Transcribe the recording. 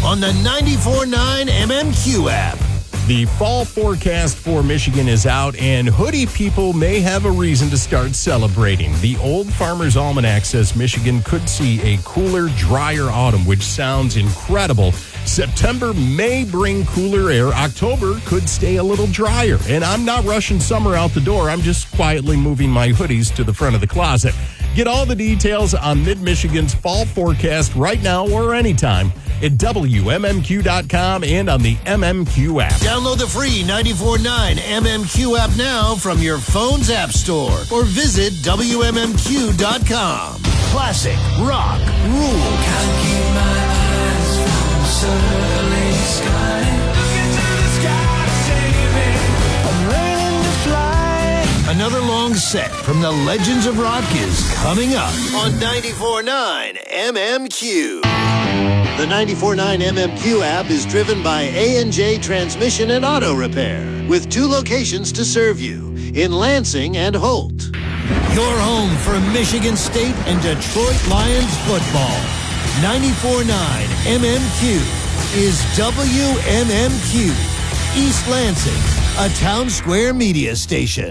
on the 94.9 MMQ app. The fall forecast for Michigan is out, and hoodie people may have a reason to start celebrating. The Old Farmer's Almanac says Michigan could see a cooler, drier autumn, which sounds incredible. September may bring cooler air. October could stay a little drier. And I'm not rushing summer out the door. I'm just quietly moving my hoodies to the front of the closet. Get all the details on Mid-Michigan's fall forecast right now or anytime at WMMQ.com and on the MMQ app. Download the free 94.9 MMQ app now from your phone's app store or visit WMMQ.com. Classic rock rules. Can't keep my eyes from the surly sky. Look into the sky, save me. I'm learning to fly. Another long set from the Legends of Rock is coming up on 94.9 MMQ. The 94.9 MMQ app is driven by A&J Transmission and Auto Repair, with 2 locations to serve you, in Lansing and Holt. Your home for Michigan State and Detroit Lions football. 94.9 MMQ is WMMQ, East Lansing, a Town Square media station.